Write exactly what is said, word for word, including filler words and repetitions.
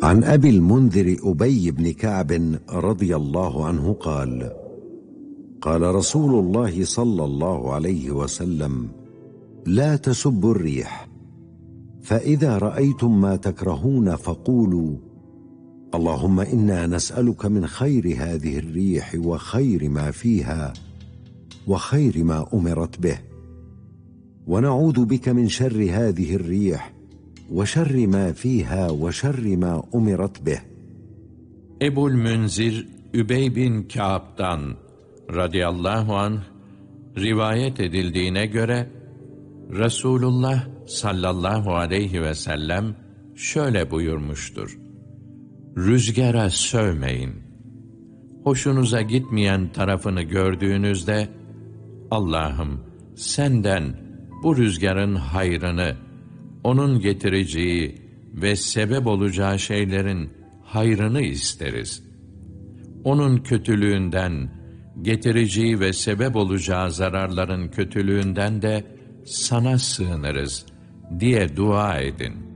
عن أبي المنذر أبي بن كعب رضي الله عنه قال: قال رسول الله صلى الله عليه وسلم: لا تسبوا الريح، فإذا رأيتم ما تكرهون فقولوا: اللهم إنا نسألك من خير هذه الريح وخير ما فيها وخير ما أمرت به، ونعوذ بك من شر هذه الريح وشر ما فيها وشر ما أمرت به. Ebul Münzir Übey bin Kâb'dan radıyallahu anh rivayet edildiğine göre Resulullah sallallahu aleyhi ve sellem şöyle buyurmuştur: Rüzgara sövmeyin. Hoşunuza gitmeyen tarafını gördüğünüzde, Allah'ım senden bu rüzgarın hayrını, onun getireceği ve sebep olacağı şeylerin hayrını isteriz. Onun kötülüğünden, getireceği ve sebep olacağı zararların kötülüğünden de sana sığınırız diye dua edin.